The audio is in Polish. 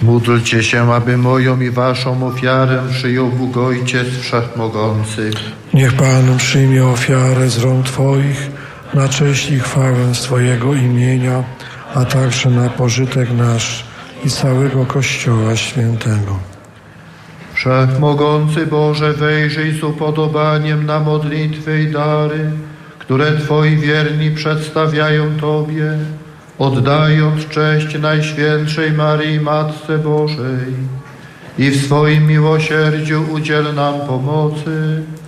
Módlcie się, aby moją i waszą ofiarę przyjął Bóg Ojciec Wszechmogący. Niech Pan przyjmie ofiarę z rąk Twoich na cześć i chwałę swojego imienia, a także na pożytek nasz i całego Kościoła Świętego. Wszechmogący Boże, wejrzyj z upodobaniem na modlitwy i dary, które Twoi wierni przedstawiają Tobie, oddając cześć Najświętszej Maryi, Matce Bożej, i w swoim miłosierdziu udziel nam pomocy